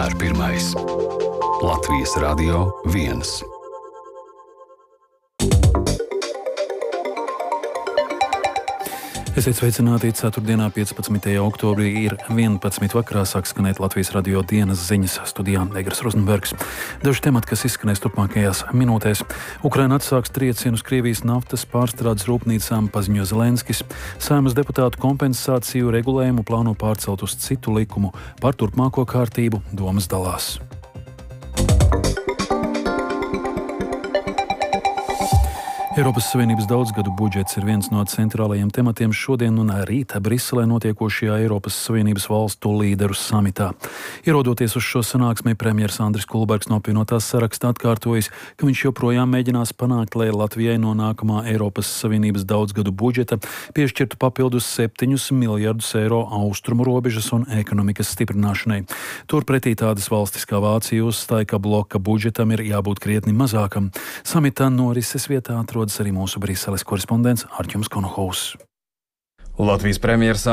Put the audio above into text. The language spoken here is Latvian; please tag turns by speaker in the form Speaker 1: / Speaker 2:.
Speaker 1: vienmēr pirmais. Latvijas Radio 1.
Speaker 2: Esiet sveicināti, 4. 15. oktobrī ir 11. vakarā sāk skanēt Latvijas Radio dienas ziņas, studijā Egars Rozenbergs. Daži temati, kas izskanēs turpmākajās minūtēs. Ukraina atsāks triecienu uz Krievijas naftas pārstrādes rūpnīcām, paziņo Zelenskis. Saeimas deputātu kompensāciju regulējumu plāno pārcelt uz citu likumu. Par turpmāko kārtību domas dalās. Eiropas Savienības daudzgadu budžets ir viens no centrālajiem tematiem šodien un rīt Briselē notiekošajā Eiropas Savienības valstu līderu samitā. Ierodoties uz šo sanāksmi, premjers Andris Kulbergs no apvienotās saraksta atkārtojis, ka viņš joprojām mēģinās panākt, lai Latvijai no nākamā Eiropas Savienības daudzgadu budžeta piešķirtu papildus 7 miljardus eiro austrumu robežas un ekonomikas stiprināšanai. Turpretī tādas valstis kā Vācija uzstāja, ka bloka budžetam ir jābūt krietni mazākam. Samitā norises vietā atrodas arī mūsu Briseles korespondents Arķums Konohovs.
Speaker 3: Latvijas premjers